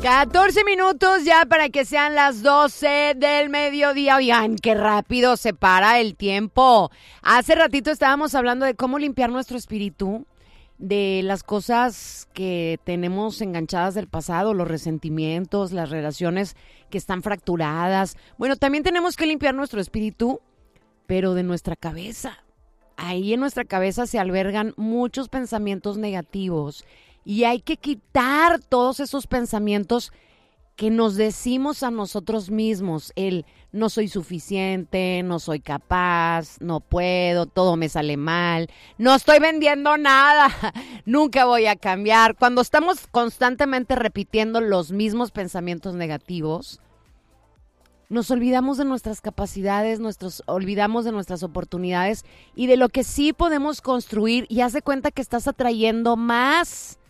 14 minutos ya para que sean las 12 del mediodía. Oigan, qué rápido se para el tiempo. Hace ratito estábamos hablando de cómo limpiar nuestro espíritu, de las cosas que tenemos enganchadas del pasado, los resentimientos, las relaciones que están fracturadas. Bueno, también tenemos que limpiar nuestro espíritu, pero de nuestra cabeza. Ahí en nuestra cabeza se albergan muchos pensamientos negativos y hay que quitar todos esos pensamientos que nos decimos a nosotros mismos. El no soy suficiente, no soy capaz, no puedo, todo me sale mal, no estoy vendiendo nada, nunca voy a cambiar. Cuando estamos constantemente repitiendo los mismos pensamientos negativos, nos olvidamos de nuestras capacidades, olvidamos de nuestras oportunidades y de lo que sí podemos construir, y haz de cuenta que estás atrayendo más